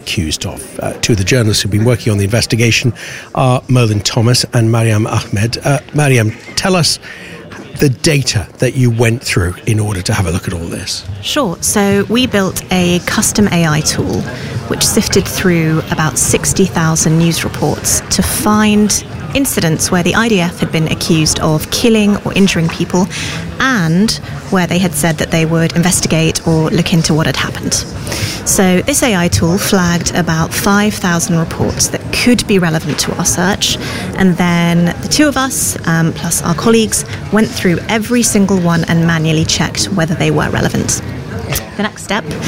accused of. Two of the journalists who've been working on the investigation are Merlin Thomas and Mariam Ahmed. Mariam, tell us the data that you went through in order to have a look at all this. Sure. So we built a custom AI tool which sifted through about 60,000 news reports to find incidents where the IDF had been accused of killing or injuring people and where they had said that they would investigate or look into what had happened. So this AI tool flagged about 5,000 reports that could be relevant to our search, and then the two of us, plus our colleagues, went through every single one and manually checked whether they were relevant. The next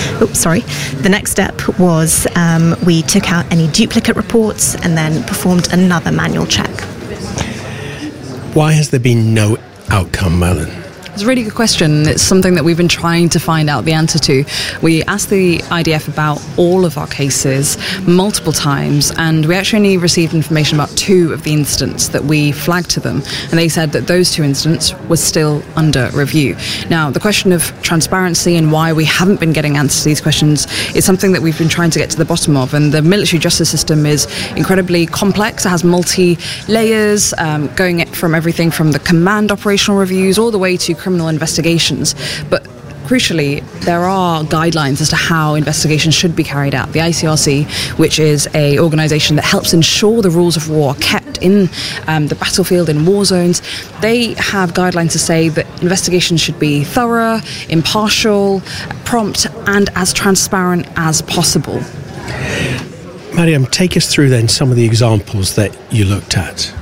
step was we took out any duplicate reports and then performed another manual check. Why has there been no outcome, Merlin? It's a really good question. It's something that we've been trying to find out the answer to. We asked the IDF about all of our cases multiple times, and we actually only received information about 2 of the incidents that we flagged to them, and they said that those 2 incidents were still under review. Now, the question of transparency and why we haven't been getting answers to these questions is something that we've been trying to get to the bottom of, and the military justice system is incredibly complex. It has multi-layers, going from everything from the command operational reviews all the way to criminal investigations. But crucially, there are guidelines as to how investigations should be carried out. The ICRC, which is an organisation that helps ensure the rules of war are kept in the battlefield, in war zones, they have guidelines to say that investigations should be thorough, impartial, prompt, and as transparent as possible. Mariam, take us through then some of the examples that you looked at.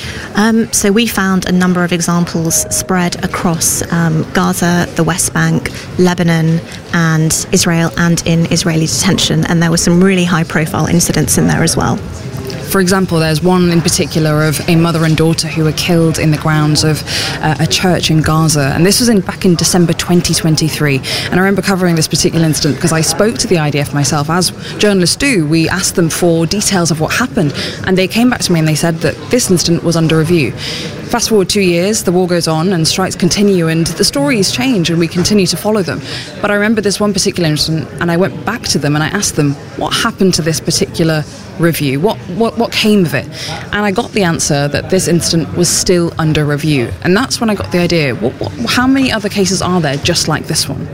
So we found a number of examples spread across Gaza, the West Bank, Lebanon, and Israel, and in Israeli detention. And there were some really high-profile incidents in there as well. For example, there's one in particular of a mother and daughter who were killed in the grounds of a church in Gaza. And this was back in December 2023. And I remember covering this particular incident because I spoke to the IDF myself, as journalists do. We asked them for details of what happened. And they came back to me and they said that this incident was under review. Fast forward 2 years, the war goes on and strikes continue and the stories change and we continue to follow them. But I remember this one particular incident and I went back to them and I asked them, what happened to this particular review? What came of it? And I got the answer that this incident was still under review. And that's when I got the idea, how many other cases are there just like this one?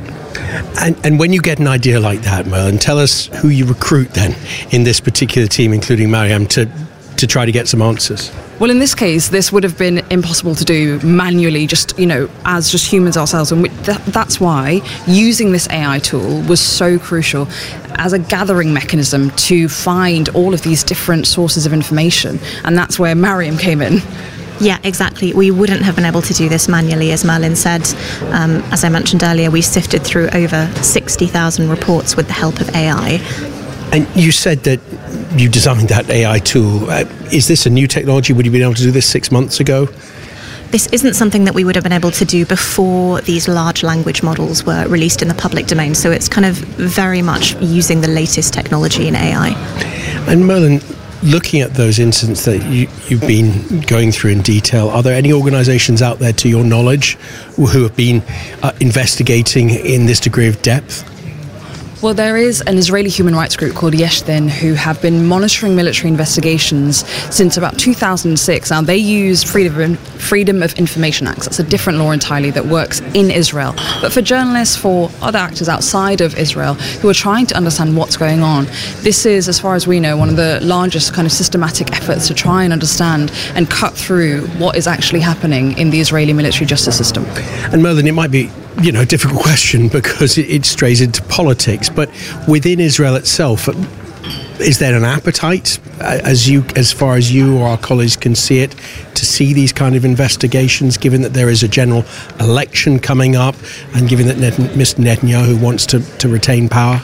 And when you get an idea like that, Merlin, tell us who you recruit then in this particular team, including Mariam, to try to get some answers. Well, in this case, this would have been impossible to do manually, as just humans ourselves. And that's why using this AI tool was so crucial as a gathering mechanism to find all of these different sources of information. And that's where Mariam came in. Yeah, exactly. We wouldn't have been able to do this manually, as Merlin said. As I mentioned earlier, we sifted through over 60,000 reports with the help of AI. And you said that you designed that AI tool. Is this a new technology? Would you have been able to do this 6 months ago? This isn't something that we would have been able to do before these large language models were released in the public domain. So it's kind of very much using the latest technology in AI. And Merlin, looking at those incidents that you've been going through in detail, are there any organisations out there, to your knowledge, who have been investigating in this degree of depth? Well, there is an Israeli human rights group called Yesh Din who have been monitoring military investigations since about 2006. Now, they use Freedom of Information Acts. That's a different law entirely that works in Israel. But for journalists, for other actors outside of Israel who are trying to understand what's going on, this is, as far as we know, one of the largest kind of systematic efforts to try and understand and cut through what is actually happening in the Israeli military justice system. And Merlin, it might be a difficult question because it strays into politics, but within Israel itself, is there an appetite, as far as you or our colleagues can see it, to see these kind of investigations, given that there is a general election coming up and given that Mr. Netanyahu wants to retain power?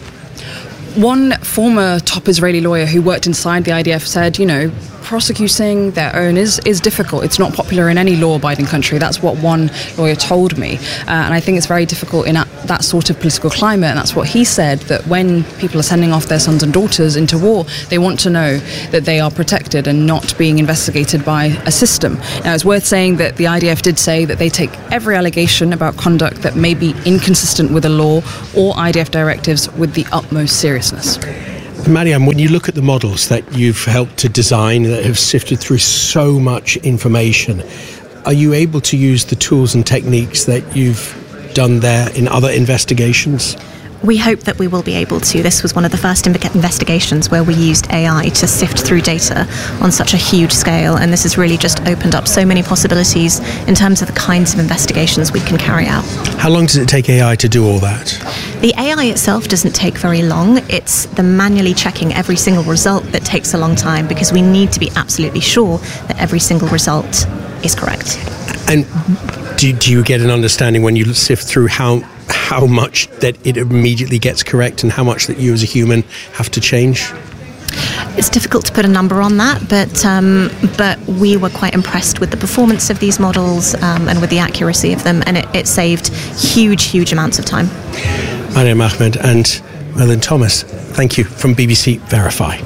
One former top Israeli lawyer who worked inside the IDF said, prosecuting their own is difficult. It's not popular in any law-abiding country. That's what one lawyer told me. And I think it's very difficult in that sort of political climate. And that's what he said, that when people are sending off their sons and daughters into war, they want to know that they are protected and not being investigated by a system. Now, it's worth saying that the IDF did say that they take every allegation about conduct that may be inconsistent with the law or IDF directives with the utmost seriousness. Mariam, when you look at the models that you've helped to design that have sifted through so much information, are you able to use the tools and techniques that you've done there in other investigations? We hope that we will be able to. This was one of the first investigations where we used AI to sift through data on such a huge scale, and this has really just opened up so many possibilities in terms of the kinds of investigations we can carry out. How long does it take AI to do all that? The AI itself doesn't take very long. It's the manually checking every single result that takes a long time, because we need to be absolutely sure that every single result is correct. And do you get an understanding when you sift through how much that it immediately gets correct and how much that you as a human have to change? It's difficult to put a number on that, but we were quite impressed with the performance of these models and with the accuracy of them, and it saved huge amounts of time. Mariam Ahmed and Merlin Thomas, thank you from BBC Verify.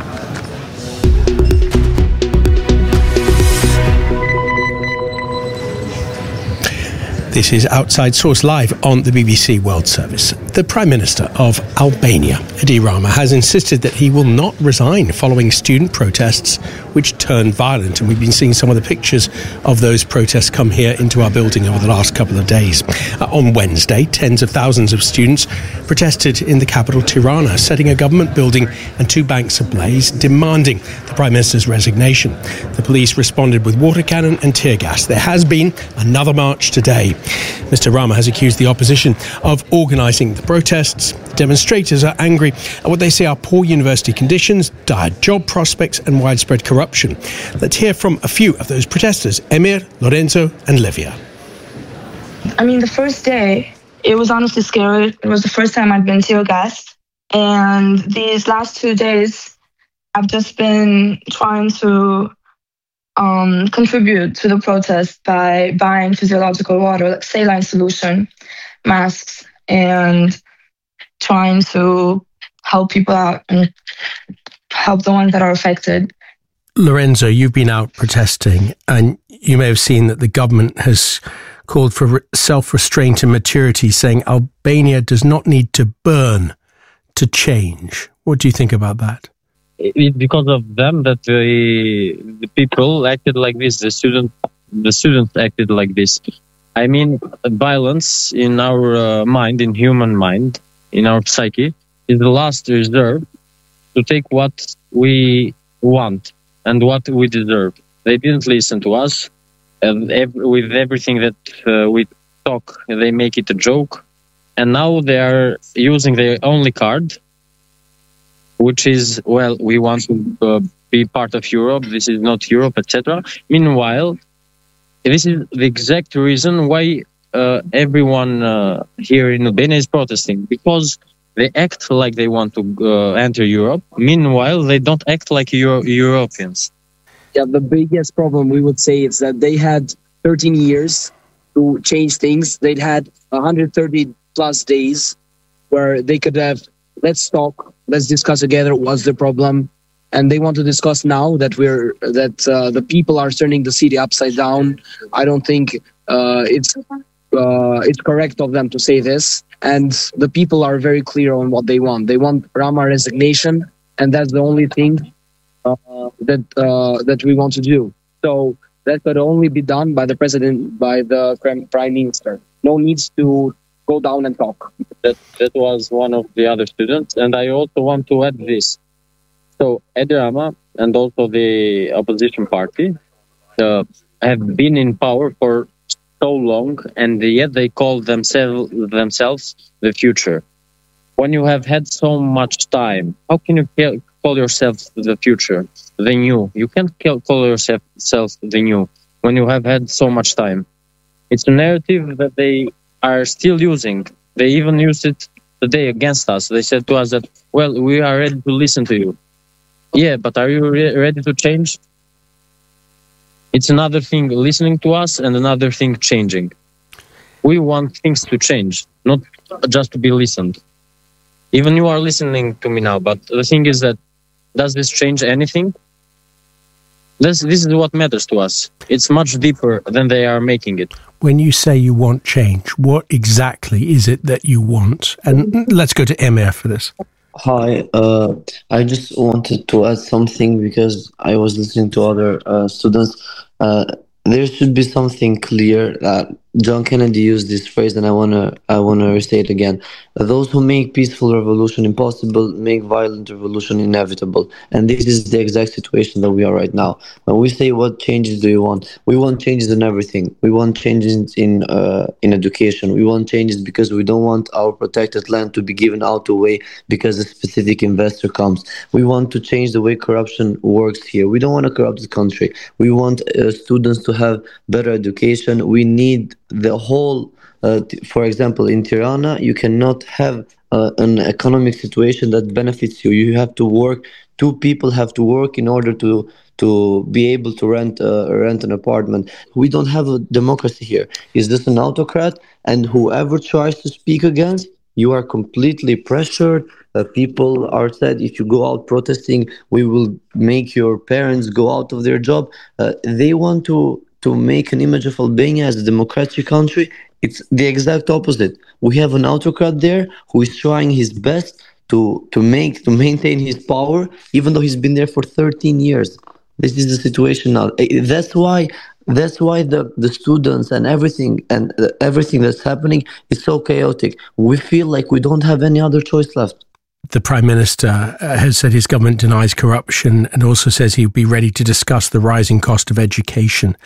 This is Outside Source Live on the BBC World Service. The Prime Minister of Albania, Edi Rama, has insisted that he will not resign following student protests which turned violent. And we've been seeing some of the pictures of those protests come here into our building over the last couple of days. On Wednesday, tens of thousands of students protested in the capital, Tirana, setting a government building and 2 banks ablaze, demanding the Prime Minister's resignation. The police responded with water cannon and tear gas. There has been another march today. Mr. Rama has accused the opposition of organising the protests. The demonstrators are angry at what they say are poor university conditions, dire job prospects and widespread corruption. Let's hear from a few of those protesters, Emir, Lorenzo and Livia. I mean, the first day, it was honestly scary. It was the first time I'd been tear gassed. And these last 2 days, I've just been trying to contribute to the protest by buying physiological water, like saline solution, masks, and trying to help people out and help the ones that are affected. Lorenzo, you've been out protesting, and you may have seen that the government has called for self-restraint and maturity, saying Albania does not need to burn to change. What do you think about that? It's because of them that the people acted like this. The students acted like this. I mean, violence in our mind, in human mind, in our psyche, is the last resort to take what we want and what we deserve. They didn't listen to us. With everything that we talk, they make it a joke. And now they are using their only card, which is, well, we want to be part of Europe, this is not Europe, etc. Meanwhile, this is the exact reason why everyone here in Albania is protesting, because they act like they want to enter Europe. Meanwhile, they don't act like Europeans. Yeah, the biggest problem we would say is that they had 13 years to change things. They'd had 130 plus days where they could have, let's talk, let's discuss together what's the problem. And they want to discuss now that the people are turning the city upside down. I don't think it's correct of them to say this. And the people are very clear on what they want. They want Rama resignation, and that's the only thing that we want to do. So that could only be done by the president, by the prime minister. No needs to go down and talk. That was one of the other students, and I also want to add this. So Edi Rama and also the opposition party have been in power for so long, and yet they call themselves the future. When you have had so much time, how can you call yourself the future, the new? You can't call yourself the new when you have had so much time. It's a narrative that they are still using. They even used it today against us. They said to us that, well, we are ready to listen to you. Yeah, but are you ready to change? It's another thing listening to us and another thing changing. We want things to change, not just to be listened. Even you are listening to me now, but the thing is that, does this change anything? This is what matters to us. It's much deeper than they are making it. When you say you want change, what exactly is it that you want? And let's go to Emir for this. Hi, I just wanted to add something because I was listening to other students. Uh, there should be something clear that John Kennedy used this phrase, and I wanna restate it again. Those who make peaceful revolution impossible make violent revolution inevitable, and this is the exact situation that we are right now. When we say what changes do you want, we want changes in everything. We want changes in education. We want changes because we don't want our protected land to be given out away because a specific investor comes. We want to change the way corruption works here. We don't want to corrupt the country. We want students to have better education. We need the whole, for example, in Tirana, you cannot have an economic situation that benefits you. You have to work. Two people have to work in order to be able to rent an apartment. We don't have a democracy here. It's just an autocrat, and whoever tries to speak against, you are completely pressured. People are said if you go out protesting, we will make your parents go out of their job. They want to make an image of Albania as a democratic country. It's the exact opposite. We have an autocrat there who is trying his best to maintain his power, even though he's been there for 13 years. This is the situation now. That's why the students and everything that's happening is so chaotic. We feel like we don't have any other choice left. The Prime Minister has said his government denies corruption and also says he'll be ready to discuss the rising cost of education.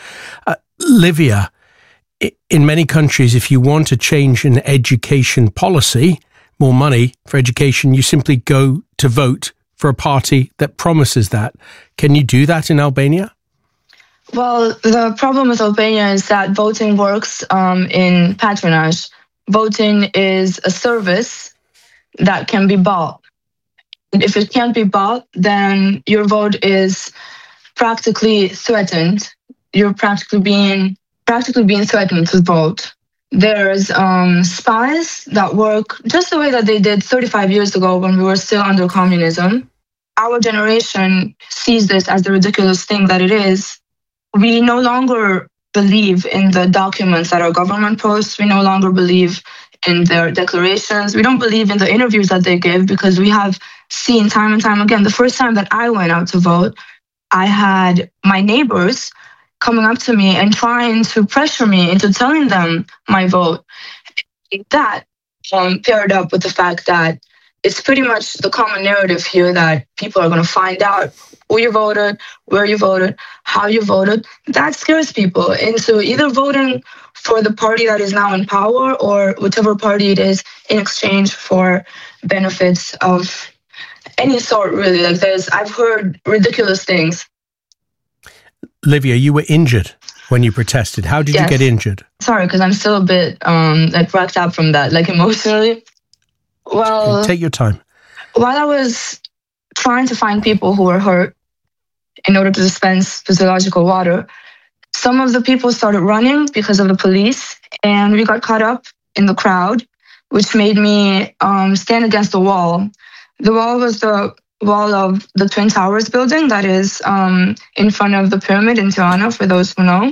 Livia, in many countries, if you want to change an education policy, more money for education, you simply go to vote for a party that promises that. Can you do that in Albania? Well, the problem with Albania is that voting works in patronage. Voting is a service that can be bought. And if it can't be bought, then your vote is practically threatened. You're practically being threatened to vote. There's spies that work just the way that they did 35 years ago when we were still under communism. Our generation sees this as the ridiculous thing that it is. We no longer believe in the documents that our government posts. We no longer believe in their declarations. We don't believe in the interviews that they give because we have seen time and time again. The first time that I went out to vote, I had my neighbors coming up to me and trying to pressure me into telling them my vote. That paired up with the fact that it's pretty much the common narrative here that people are going to find out who you voted, where you voted, how you voted. That scares people into either voting for the party that is now in power or whichever party it is in exchange for benefits of any sort, really. I've heard ridiculous things. Livia, you were injured when you protested. How did you get injured? Sorry, because I'm still a bit wrapped up from that, emotionally. Well, okay, take your time. While I was trying to find people who were hurt in order to dispense physiological water, some of the people started running because of the police, and we got caught up in the crowd, which made me stand against the wall. The wall was the wall of the Twin Towers building that is in front of the pyramid in Tirana, for those who know.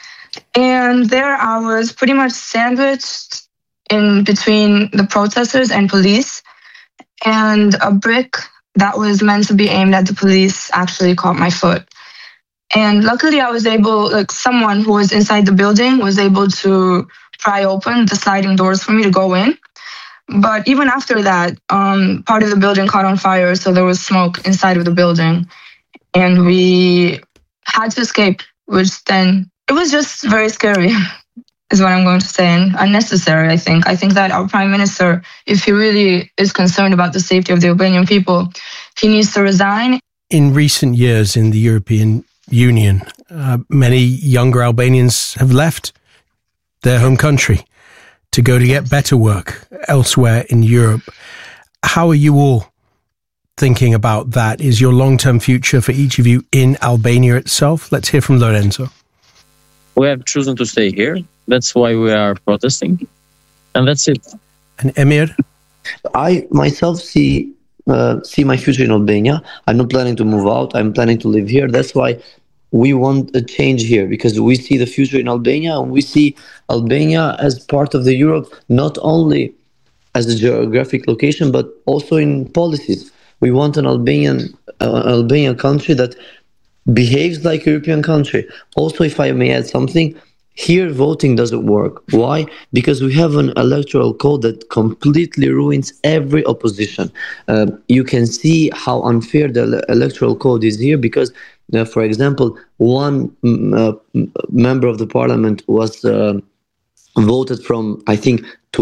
And there I was pretty much sandwiched in between the protesters and police, and a brick that was meant to be aimed at the police actually caught my foot. And luckily I was able, someone who was inside the building was able to pry open the sliding doors for me to go in. But even after that, part of the building caught on fire, so there was smoke inside of the building. And we had to escape, which then, it was just very scary, is what I'm going to say, and unnecessary, I think. I think that our Prime Minister, if he really is concerned about the safety of the Albanian people, he needs to resign. In recent years in the European Union, many younger Albanians have left their home country to go to get better work elsewhere in Europe. How are you all thinking about that? Is your long-term future for each of you in Albania itself? Let's hear from Lorenzo. We have chosen to stay here. That's why we are protesting. And that's it. And Emir? I myself see my future in Albania. I'm not planning to move out. I'm planning to live here. That's why we want a change here, because we see the future in Albania, and we see Albania as part of the Europe, not only as a geographic location, but also in policies. We want an Albanian country that behaves like a European country. Also, if I may add something, here voting doesn't work. Why? Because we have an electoral code that completely ruins every opposition. You can see how unfair the electoral code is here because, for example, one member of the parliament was voted from, I think,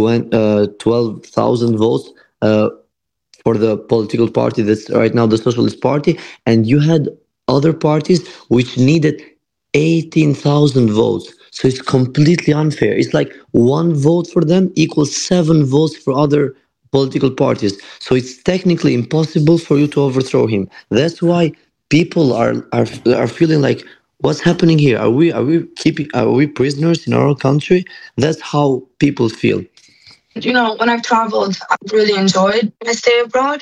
12,000 votes for the political party that's right now the Socialist Party, and you had other parties which needed 18,000 votes. So it's completely unfair. It's like one vote for them equals 7 votes for other political parties. So it's technically impossible for you to overthrow him. That's why people are feeling like, what's happening here? Are we prisoners in our country? That's how people feel. You know, when I've traveled, I've really enjoyed my stay abroad,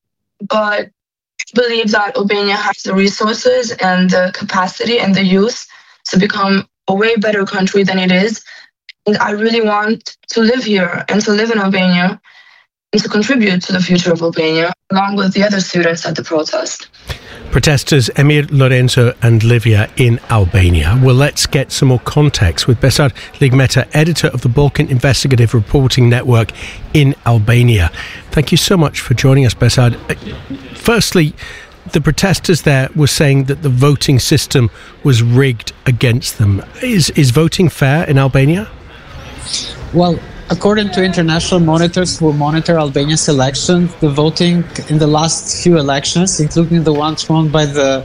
but I believe that Albania has the resources and the capacity and the youth to become a way better country than it is. And I really want to live here and to live in Albania and to contribute to the future of Albania, along with the other students at the protest. Protesters Emir, Lorenzo and Livia in Albania. Well, let's get some more context with Besar Ligmeta, editor of the Balkan Investigative Reporting Network in Albania. Thank you so much for joining us, Besar. Firstly, the protesters there were saying that the voting system was rigged against them. Is voting fair in Albania? Well, according to international monitors who monitor Albania's elections, the voting in the last few elections, including the ones won by the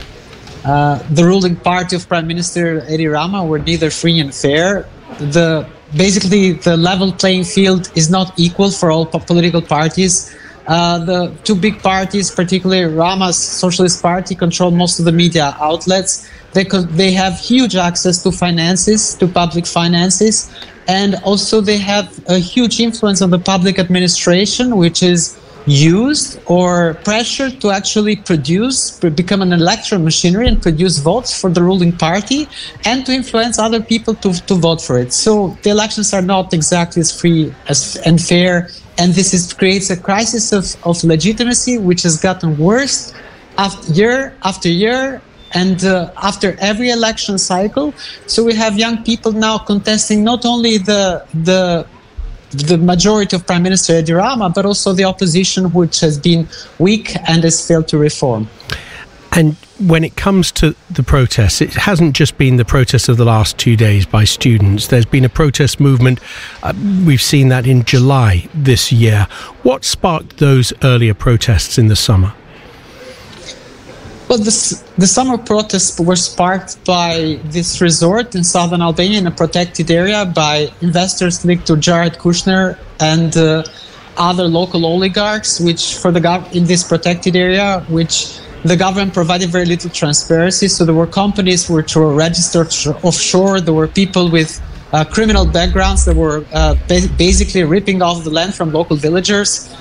ruling party of Prime Minister Edi Rama, were neither free and fair. Basically, the level playing field is not equal for all political parties. The two big parties, particularly Rama's Socialist Party, control most of the media outlets. They have huge access to finances, to public finances, and also they have a huge influence on the public administration, which is used or pressured to actually become an electoral machinery and produce votes for the ruling party and to influence other people to vote for it. So the elections are not exactly as free and fair. And this creates a crisis of legitimacy, which has gotten worse year after year and after every election cycle. So we have young people now contesting not only the majority of Prime Minister Edi Rama, but also the opposition, which has been weak and has failed to reform. And when it comes to the protests, it hasn't just been the protests of the last 2 days by students. There's been a protest movement. We've seen that in July this year. What sparked those earlier protests in the summer? Well, the summer protests were sparked by this resort in southern Albania in a protected area by investors linked to Jared Kushner and other local oligarchs, in this protected area, which the government provided very little transparency. So there were companies which were registered offshore. There were people with criminal backgrounds that were basically ripping off the land from local villagers.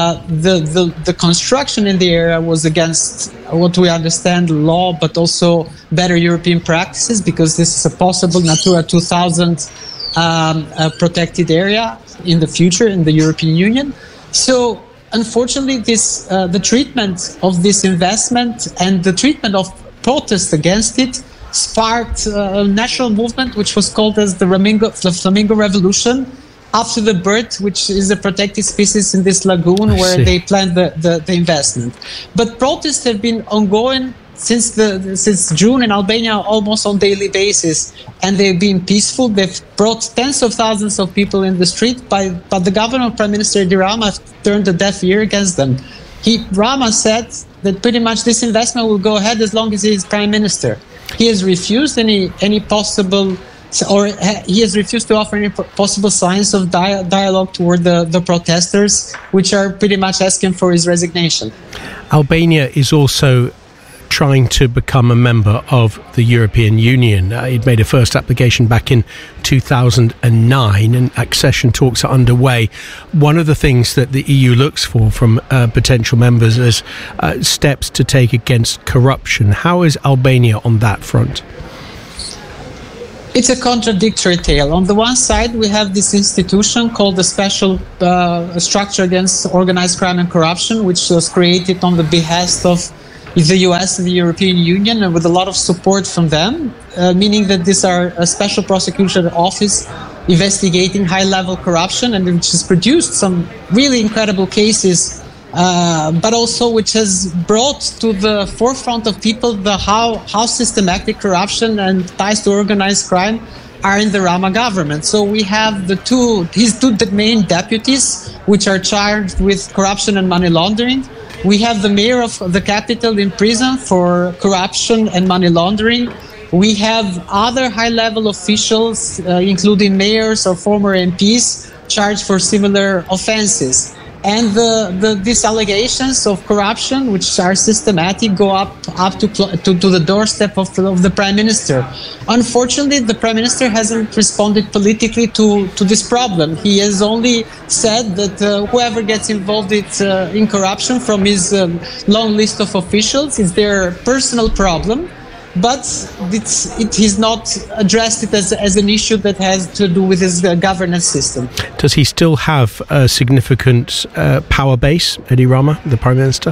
The construction in the area was against what we understand law, but also better European practices, because this is a possible Natura 2000 protected area in the future in the European Union. So unfortunately, the treatment of this investment and the treatment of protests against it sparked a national movement which was called as the Flamingo Revolution, after the bird, which is a protected species in this lagoon where they planned the investment. But protests have been ongoing since June in Albania almost on daily basis, and they've been peaceful. They've brought tens of thousands of people in the street, but the government, Prime Minister Edi Rama, turned a deaf ear against them. Rama said that pretty much this investment will go ahead as long as he is Prime Minister. He has refused any possible, or he has refused to offer any possible signs of dialogue toward the protesters, which are pretty much asking for his resignation. Albania is also trying to become a member of the European Union. It made a first application back in 2009 and accession talks are underway. One of the things that the EU looks for from potential members is steps to take against corruption. How is Albania on that front? It's a contradictory tale. On the one side, we have this institution called the Special Structure Against Organized Crime and Corruption, which was created on the behest of the US and the European Union, and with a lot of support from them, meaning that these are a special prosecutor office investigating high-level corruption, and which has produced some really incredible cases, but also which has brought to the forefront of people how systematic corruption and ties to organized crime are in the Rama government. So we have his two main deputies, which are charged with corruption and money laundering. We have the mayor of the capital in prison for corruption and money laundering. We have other high-level officials, including mayors or former MPs, charged for similar offenses. And these allegations of corruption, which are systematic, go up to the doorstep of the prime minister. Unfortunately, the prime minister hasn't responded politically to this problem. He has only said that whoever gets involved in corruption from his long list of officials is their personal problem. But he's not addressed it as an issue that has to do with his governance system. Does he still have a significant power base, Edi Rama, the Prime Minister?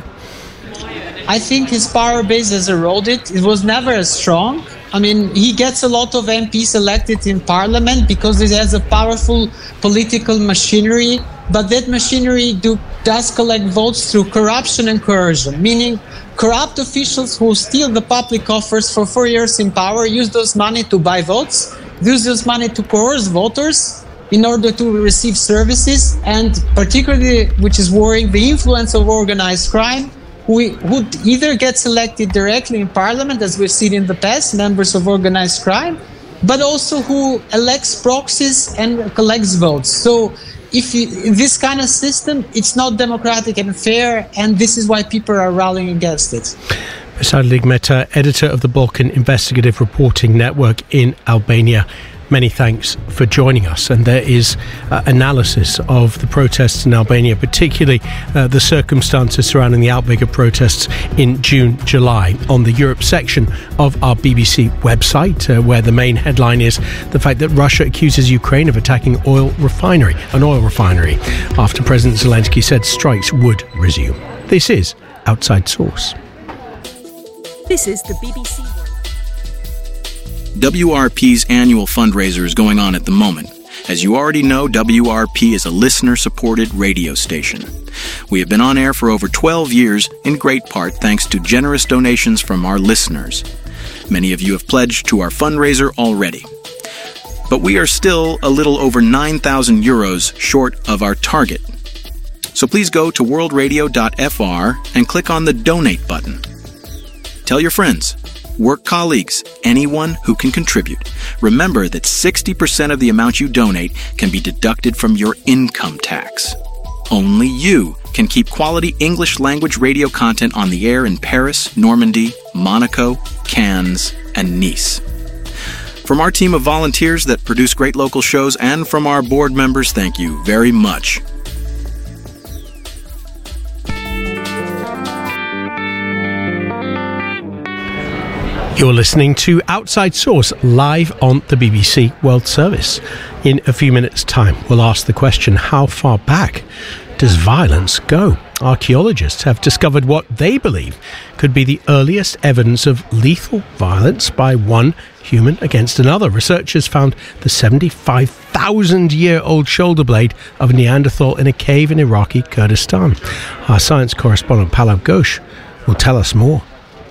I think his power base has eroded. It was never as strong. I mean, he gets a lot of MPs elected in parliament because he has a powerful political machinery, but that machinery does collect votes through corruption and coercion, meaning corrupt officials who steal the public coffers for 4 years in power use those money to buy votes, use those money to coerce voters in order to receive services, and particularly, which is worrying, the influence of organized crime, who either gets elected directly in parliament, as we've seen in the past, members of organized crime, but also who elects proxies and collects votes. So this kind of system, it's not democratic and fair, and this is why people are rallying against it. Veseli Ligmeta, editor of the Balkan Investigative Reporting Network in Albania. Many thanks for joining us. And there is analysis of the protests in Albania, particularly the circumstances surrounding the outbreak of protests in June, July, on the Europe section of our BBC website, where the main headline is the fact that Russia accuses Ukraine of attacking an oil refinery, after President Zelensky said strikes would resume. This is Outside Source. This is the BBC World. WRP's annual fundraiser is going on at the moment. As you already know, WRP is a listener-supported radio station. We have been on air for over 12 years, in great part thanks to generous donations from our listeners. Many of you have pledged to our fundraiser already. But we are still a little over 9,000 euros short of our target. So please go to worldradio.fr and click on the donate button. Tell your friends, work colleagues, anyone who can contribute. Remember that 60% of the amount you donate can be deducted from your income tax. Only you can keep quality English language radio content on the air in Paris, Normandy, Monaco, Cannes, and Nice. From our team of volunteers that produce great local shows and from our board members, thank you very much. You're listening to Outside Source live on the BBC World Service. In a few minutes' time, we'll ask the question, how far back does violence go? Archaeologists have discovered what they believe could be the earliest evidence of lethal violence by one human against another. Researchers found the 75,000-year-old shoulder blade of a Neanderthal in a cave in Iraqi Kurdistan. Our science correspondent Pallav Ghosh will tell us more.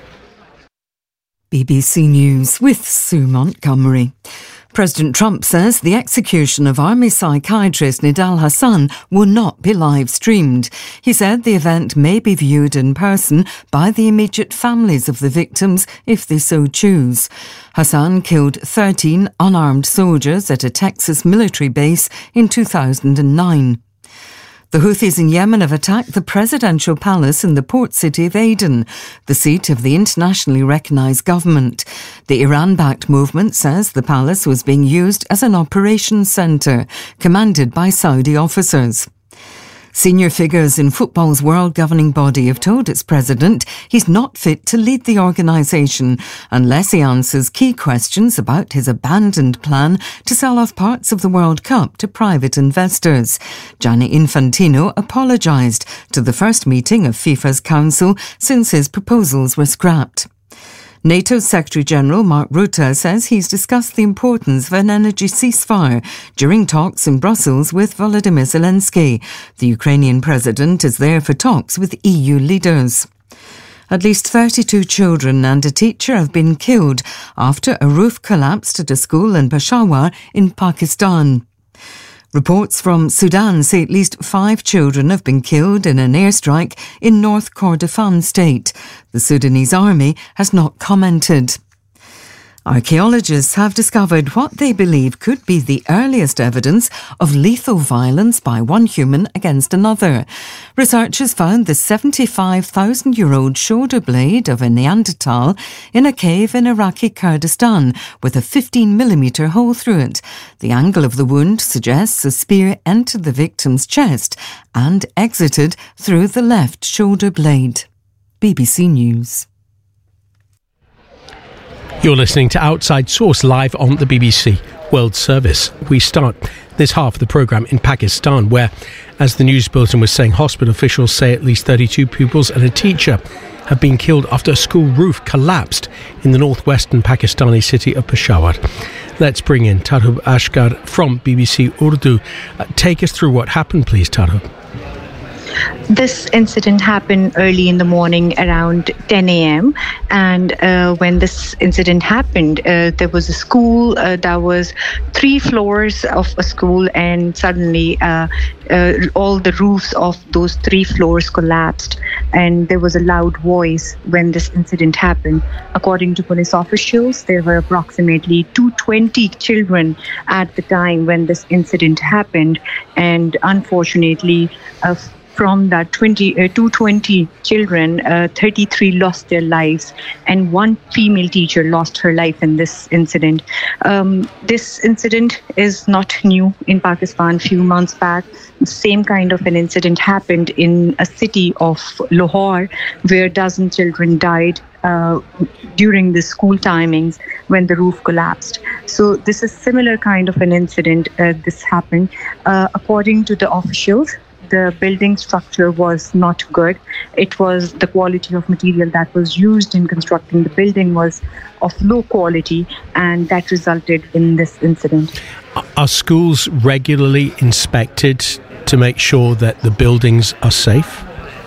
BBC News with Sue Montgomery. President Trump says the execution of Army psychiatrist Nidal Hasan will not be live-streamed. He said the event may be viewed in person by the immediate families of the victims if they so choose. Hasan killed 13 unarmed soldiers at a Texas military base in 2009. The Houthis in Yemen have attacked the presidential palace in the port city of Aden, the seat of the internationally recognised government. The Iran-backed movement says the palace was being used as an operations centre, commanded by Saudi officers. Senior figures in football's world governing body have told its president he's not fit to lead the organisation unless he answers key questions about his abandoned plan to sell off parts of the World Cup to private investors. Gianni Infantino apologised to the first meeting of FIFA's council since his proposals were scrapped. NATO's Secretary-General Mark Rutte says he's discussed the importance of an energy ceasefire during talks in Brussels with Volodymyr Zelensky. The Ukrainian president is there for talks with EU leaders. At least 32 children and a teacher have been killed after a roof collapsed at a school in Peshawar in Pakistan. Reports from Sudan say at least 5 children have been killed in an airstrike in North Kordofan state. The Sudanese army has not commented. Archaeologists have discovered what they believe could be the earliest evidence of lethal violence by one human against another. Researchers found the 75,000-year-old shoulder blade of a Neanderthal in a cave in Iraqi Kurdistan with a 15mm hole through it. The angle of the wound suggests a spear entered the victim's chest and exited through the left shoulder blade. BBC News. You're listening to Outside Source live on the BBC World Service. We start this half of the programme in Pakistan, where, as the news bulletin was saying, hospital officials say at least 32 pupils and a teacher have been killed after a school roof collapsed in the northwestern Pakistani city of Peshawar. Let's bring in Tarhub Ashkar from BBC Urdu. Take us through what happened, please, Tarhub. This incident happened early in the morning around 10 a.m. And when this incident happened, there was a school that was 3 floors of a school, and suddenly all the roofs of those 3 floors collapsed. And there was a loud voice when this incident happened. According to police officials, there were approximately 220 children at the time when this incident happened. And unfortunately, from that 220 children, 33 lost their lives, and 1 female teacher lost her life in this incident. This incident is not new in Pakistan. A few months back, the same kind of an incident happened in a city of Lahore, where a dozen children died during the school timings when the roof collapsed. So this is similar kind of an incident. This happened. According to the officials, the building structure was not good. It was the quality of material that was used in constructing the building was of low quality, and that resulted in this incident. Are schools regularly inspected to make sure that the buildings are safe?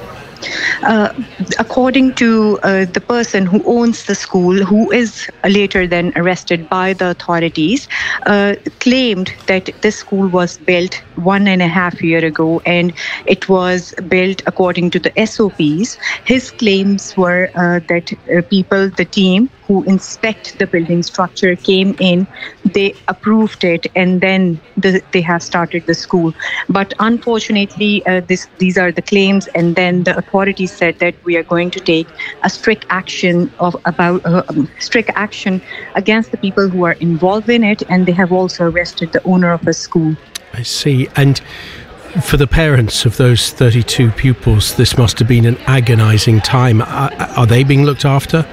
According to the person who owns the school, who is later then arrested by the authorities, claimed that this school was built 1.5 years ago, and it was built according to the SOPs. His claims were that people, the team who inspect the building structure came in, they approved it, and then they have started the school. But unfortunately, these are the claims, and then the authorities said that we are going to take a strict action against the people who are involved in it, and they have also arrested the owner of the school. I see. And for the parents of those 32 pupils, this must have been an agonising time. Are they being looked after?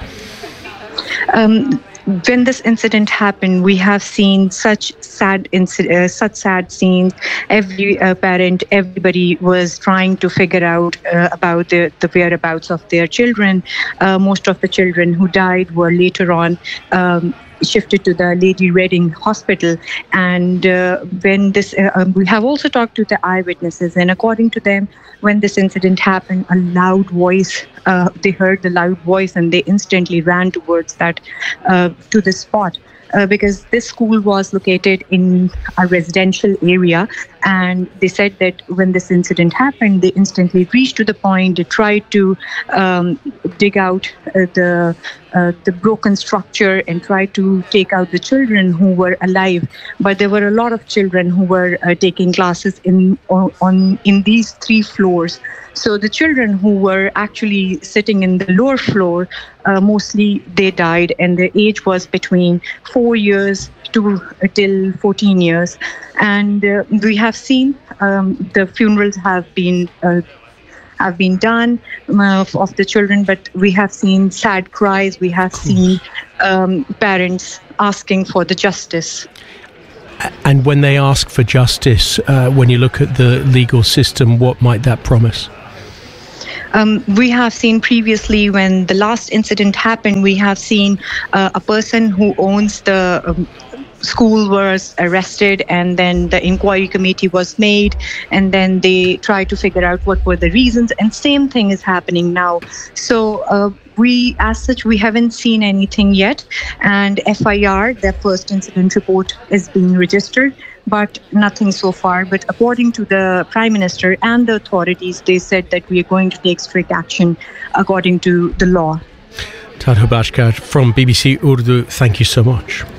When this incident happened, we have seen such sad scenes. Every parent, everybody was trying to figure out about the whereabouts of their children. Most of the children who died were later on shifted to the Lady Reading Hospital. And when this, we have also talked to the eyewitnesses, and according to them, when this incident happened, a loud voice, they heard the loud voice, and they instantly ran towards that, to the spot. Because this school was located in a residential area, and they said that when this incident happened, they instantly reached to the point. They tried to dig out the broken structure and tried to take out the children who were alive. But there were a lot of children who were taking classes in these 3 floors. So the children who were actually sitting in the lower floor, mostly they died, and their age was between 4 years till 14 years. And we have seen the funerals have been done of the children, but we have seen sad cries. We have seen parents asking for the justice. And when they ask for justice, when you look at the legal system, what might that promise? We have seen previously, when the last incident happened, we have seen a person who owns the school was arrested, and then the inquiry committee was made, and then they tried to figure out what were the reasons, and same thing is happening now. So we, as such, we haven't seen anything yet, and FIR, the first incident report, is being registered, but nothing so far. But according to the Prime Minister and the authorities, they said that we are going to take strict action according to the law. Tadhub Ashkar from BBC Urdu, thank you so much.